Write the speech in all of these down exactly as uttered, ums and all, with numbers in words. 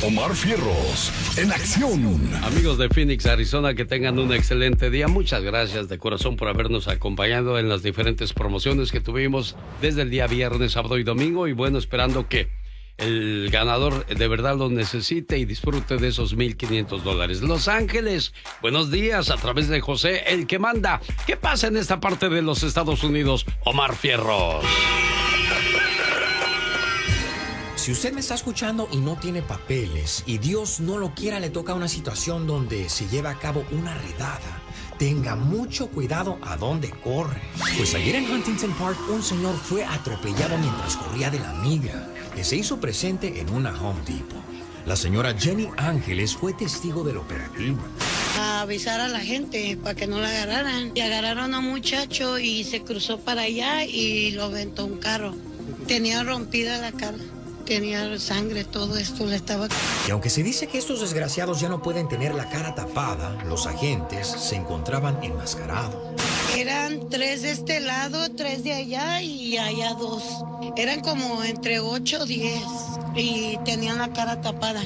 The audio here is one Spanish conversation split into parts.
Omar Fierros, en acción. Amigos de Phoenix, Arizona, que tengan un excelente día. Muchas gracias de corazón por habernos acompañado en las diferentes promociones que tuvimos desde el día viernes, sábado y domingo. Y bueno, esperando que el ganador de verdad lo necesite y disfrute de esos mil quinientos dólares. Los Ángeles, buenos días, a través de José, el que manda. ¿Qué pasa en esta parte de los Estados Unidos, Omar Fierros? Si usted me está escuchando y no tiene papeles, y Dios no lo quiera, le toca una situación donde se lleva a cabo una redada, tenga mucho cuidado a dónde corre. Pues ayer en Huntington Park, un señor fue atropellado mientras corría de la migra, que se hizo presente en una Home Depot. La señora Jenny Ángeles fue testigo del operativo. A avisar a la gente para que no la agarraran. Y agarraron a un muchacho y se cruzó para allá y lo aventó un carro. Tenía rompida la cara. Tenía sangre, todo esto le estaba... Y aunque se dice que estos desgraciados ya no pueden tener la cara tapada, los agentes se encontraban enmascarados. Eran tres de este lado, tres de allá y allá dos. Eran como entre ocho o diez y tenían la cara tapada.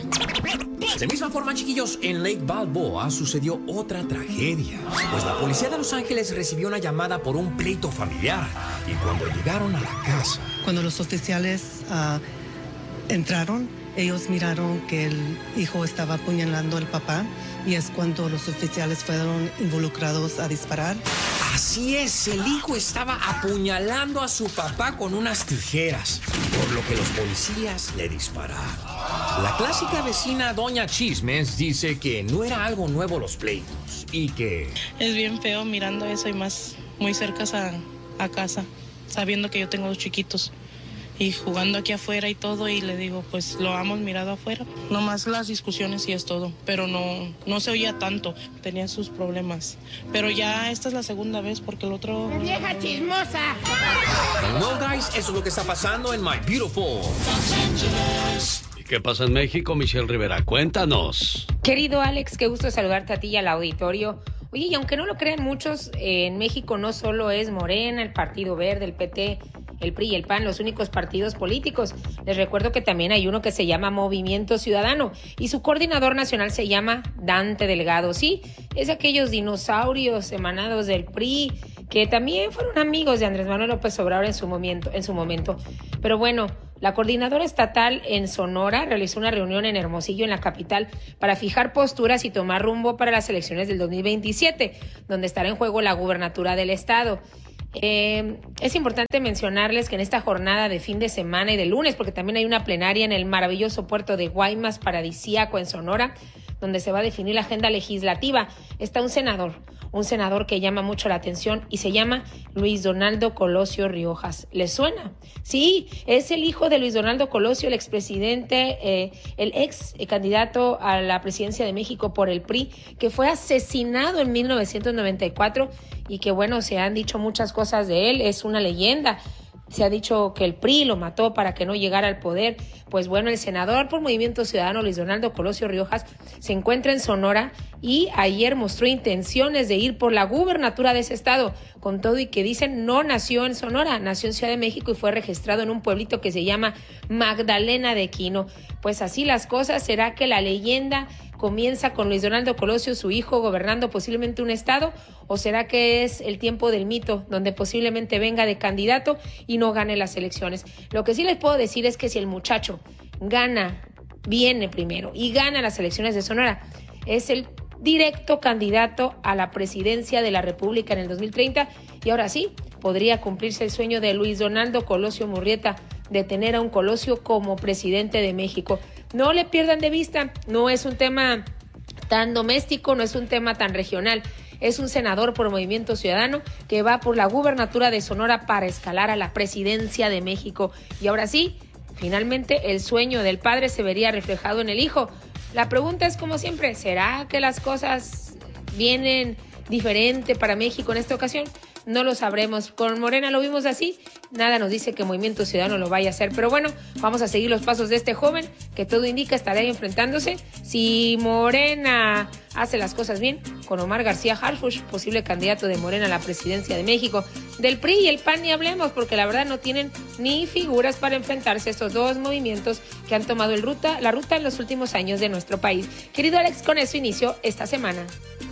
De misma forma, chiquillos, en Lake Balboa sucedió otra tragedia. Pues la policía de Los Ángeles recibió una llamada por un pleito familiar. Y cuando llegaron a la casa... Cuando los oficiales... Uh, entraron, ellos miraron que el hijo estaba apuñalando al papá y es cuando los oficiales fueron involucrados a disparar. Así es, el hijo estaba apuñalando a su papá con unas tijeras, por lo que los policías le dispararon. La clásica vecina Doña Chismes dice que no era algo nuevo los pleitos y que... Es bien feo mirando eso y más muy cerca a, a casa, sabiendo que yo tengo dos chiquitos. Y jugando aquí afuera y todo, y le digo, pues lo hemos mirado afuera. Nomás las discusiones y es todo, pero no, no se oía tanto, tenía sus problemas. Pero ya esta es la segunda vez porque el otro... ¡Vieja chismosa! No, guys, eso es lo que está pasando en My Beautiful Los Ángeles. ¿Y qué pasa en México, Michelle Rivera? Cuéntanos. Querido Alex, qué gusto saludarte a ti y al auditorio. Oye, y aunque no lo crean muchos, eh, en México no solo es Morena, el Partido Verde, el P T... el P R I y el P A N los únicos partidos políticos. Les recuerdo que también hay uno que se llama Movimiento Ciudadano y su coordinador nacional se llama Dante Delgado. Sí, es aquellos dinosaurios emanados del P R I que también fueron amigos de Andrés Manuel López Obrador en su momento, en su momento. Pero bueno, la coordinadora estatal en Sonora realizó una reunión en Hermosillo, en la capital, para fijar posturas y tomar rumbo para las elecciones del dos mil veintisiete, donde estará en juego la gubernatura del estado. Eh, es importante mencionarles que en esta jornada de fin de semana y de lunes, porque también hay una plenaria en el maravilloso puerto de Guaymas, paradisíaco en Sonora, donde se va a definir la agenda legislativa, está un senador, un senador que llama mucho la atención y se llama Luis Donaldo Colosio Riojas. ¿Les suena? Sí, es el hijo de Luis Donaldo Colosio, el expresidente, eh, el ex candidato a la presidencia de México por el P R I, que fue asesinado en mil novecientos noventa y cuatro y que bueno, se han dicho muchas cosas de él, es una leyenda. Se ha dicho que el P R I lo mató para que no llegara al poder. Pues bueno, el senador por Movimiento Ciudadano, Luis Donaldo Colosio Riojas, se encuentra en Sonora y ayer mostró intenciones de ir por la gubernatura de ese estado, con todo y que dicen no nació en Sonora, nació en Ciudad de México y fue registrado en un pueblito que se llama Magdalena de Quino. Pues así las cosas, ¿será que la leyenda comienza con Luis Donaldo Colosio, su hijo, gobernando posiblemente un estado? ¿O será que es el tiempo del mito, donde posiblemente venga de candidato y no gane las elecciones? Lo que sí les puedo decir es que si el muchacho gana, viene primero y gana las elecciones de Sonora, es el directo candidato a la presidencia de la República en el dos mil treinta y ahora sí, podría cumplirse el sueño de Luis Donaldo Colosio Murrieta de tener a un Colosio como presidente de México. No le pierdan de vista, no es un tema tan doméstico, no es un tema tan regional, es un senador por Movimiento Ciudadano que va por la gubernatura de Sonora para escalar a la presidencia de México. Y ahora sí, finalmente el sueño del padre se vería reflejado en el hijo. La pregunta es como siempre, ¿será que las cosas vienen diferente para México en esta ocasión? No lo sabremos. Con Morena lo vimos así, nada nos dice que Movimiento Ciudadano lo vaya a hacer, pero bueno, vamos a seguir los pasos de este joven que todo indica estará enfrentándose. Si Morena hace las cosas bien, con Omar García Harfuch, posible candidato de Morena a la presidencia de México. Del P R I y el P A N ni hablemos, porque la verdad no tienen ni figuras para enfrentarse a estos dos movimientos que han tomado el ruta, la ruta en los últimos años de nuestro país. Querido Alex, con eso inicio esta semana.